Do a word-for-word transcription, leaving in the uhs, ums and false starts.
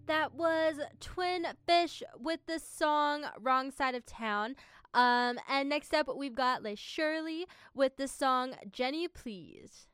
That was Twin Fish with the song Wrong Side of Town. Um, and next up, we've got Les Shirley with the song Jenny Please.